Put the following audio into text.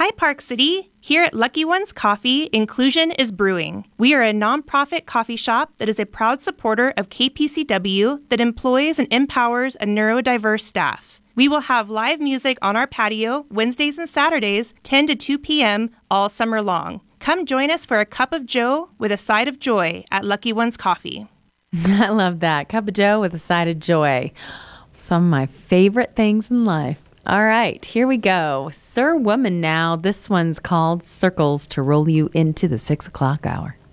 Hi, Park City. Here at Lucky Ones Coffee, inclusion is brewing. We are a nonprofit coffee shop that is a proud supporter of KPCW that employs and empowers a neurodiverse staff. We will have live music on our patio Wednesdays and Saturdays, 10 to 2 p.m. all summer long. Come join us for a cup of joe with a side of joy at Lucky Ones Coffee. I love that. Cup of joe with a side of joy. Some of my favorite things in life. All right, here we go. Sir Woman now. This one's called Circles to roll you into the 6 o'clock hour.